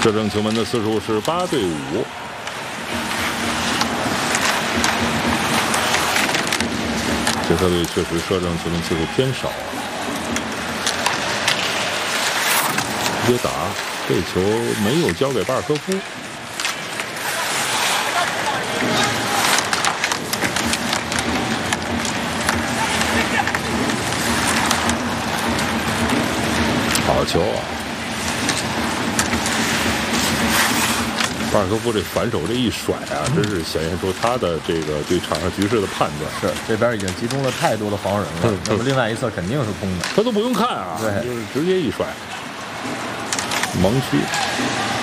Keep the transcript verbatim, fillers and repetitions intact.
射正球门的次数是八对五。捷克队确实射正球门次数偏少。直接打，这球没有交给巴尔科夫。好球啊！巴尔科夫这反手这一甩啊，真是显现出他的这个对场上局势的判断。 是，这边已经集中了太多的防人了，那么另外一侧肯定是空的， 他都不用看啊， 对， 就是直接一甩，盲区。